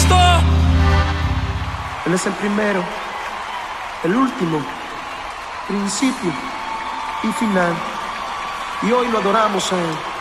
Cristo. Él es el primero, el último, principio y final. Y hoy lo adoramos a Él.